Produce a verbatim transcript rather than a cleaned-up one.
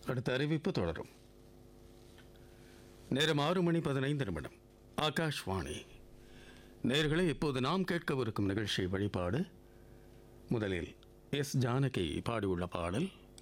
அடுத்த அறிவிப்பு தொடரும். நேரம் ஆறு மணி பதினைந்து நிமிடம். ஆகாஷ்வாணி. நேர்களை இப்போது நாம் கேட்கவிருக்கும் நிகழ்ச்சி வழிபாடு. முதலில் எஸ் ஜானகி பாடியுள்ள பாடல்.